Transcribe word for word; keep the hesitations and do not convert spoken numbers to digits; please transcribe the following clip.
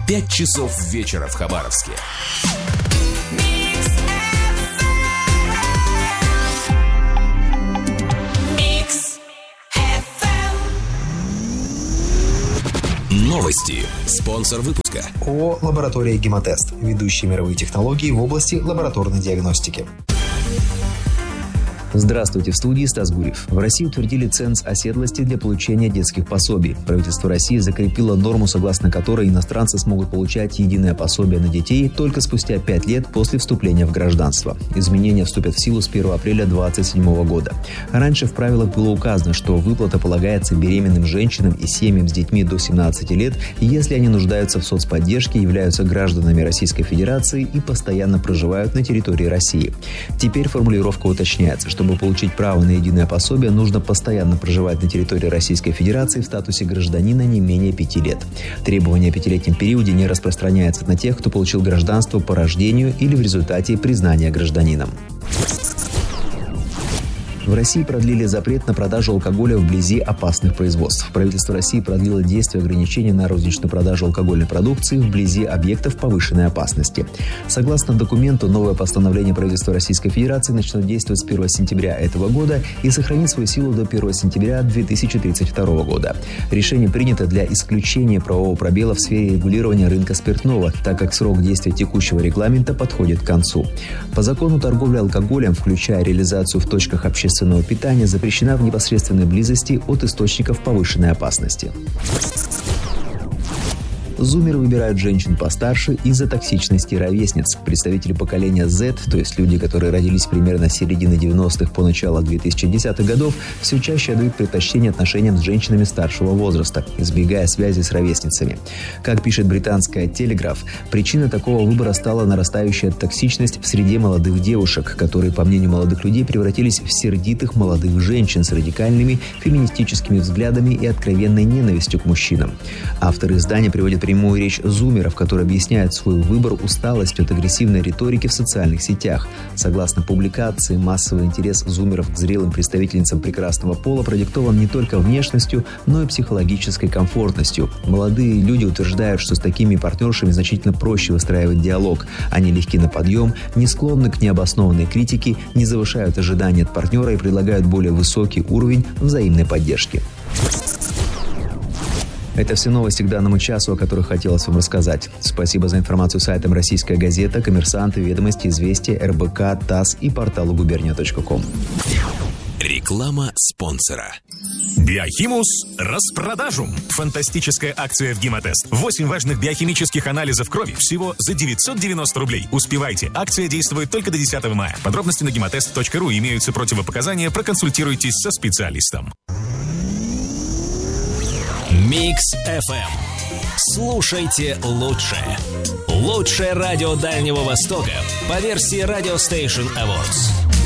пять часов вечера в Хабаровске. Новости. Спонсор выпуска. ООО «Лаборатория Гемотест». Ведущие мировые технологии в области лабораторной диагностики. Здравствуйте, в студии Стас Гурьев. В России утвердили ценз оседлости для получения детских пособий. Правительство России закрепило норму, согласно которой иностранцы смогут получать единое пособие на детей только спустя пять лет после вступления в гражданство. Изменения вступят в силу с первого апреля две тысячи двадцать седьмого года. Раньше в правилах было указано, что выплата полагается беременным женщинам и семьям с детьми до семнадцати лет, если они нуждаются в соцподдержке, являются гражданами Российской Федерации и постоянно проживают на территории России. Теперь формулировка уточняется, что Чтобы получить право на единое пособие, нужно постоянно проживать на территории Российской Федерации в статусе гражданина не менее пяти лет. Требование о пятилетнем периоде не распространяется на тех, кто получил гражданство по рождению или в результате признания гражданином. В России продлили запрет на продажу алкоголя вблизи опасных производств. Правительство России продлило действие ограничений на розничную продажу алкогольной продукции вблизи объектов повышенной опасности. Согласно документу, новое постановление правительства Российской Федерации начнет действовать с первого сентября этого года и сохранит свою силу до первого сентября две тысячи тридцать второго года. Решение принято для исключения правового пробела в сфере регулирования рынка спиртного, так как срок действия текущего регламента подходит к концу. По закону торговля алкоголем, включая реализацию в точках общественного питания, запрещена в непосредственной близости от источников повышенной опасности. Зумеры выбирают женщин постарше из-за токсичности ровесниц. Представители поколения Z, то есть люди, которые родились примерно с середины девяностых по начало две тысячи десятых годов, все чаще отдают предпочтение отношениям с женщинами старшего возраста, избегая связи с ровесницами. Как пишет британская «Телеграф», причиной такого выбора стала нарастающая токсичность в среде молодых девушек, которые, по мнению молодых людей, превратились в сердитых молодых женщин с радикальными феминистическими взглядами и откровенной ненавистью к мужчинам. Авторы издания приводят прямую речь зумеров, которые объясняют свой выбор усталостью от агрессивной риторики в социальных сетях. Согласно публикации, массовый интерес зумеров к зрелым представительницам прекрасного пола продиктован не только внешностью, но и психологической комфортностью. Молодые люди утверждают, что с такими партнершами значительно проще выстраивать диалог. Они легки на подъем, не склонны к необоснованной критике, не завышают ожидания от партнера и предлагают более высокий уровень взаимной поддержки. Это все новости к данному часу, о которых хотелось вам рассказать. Спасибо за информацию сайтам «Российская газета», «Коммерсант», «Ведомости», «Известия», эр бэ ка, ТАСС и порталу губерния точка ком. Реклама спонсора. Биохимус распродажу. Фантастическая акция в Гемотест. восемь важных биохимических анализов крови всего за девятьсот девяносто рублей. Успевайте. Акция действует только до десятого мая. Подробности на гемотест точка ру. Имеются противопоказания. Проконсультируйтесь со специалистом. Микс эф эм. Слушайте лучше. Лучшее радио Дальнего Востока по версии Radio Station Awards.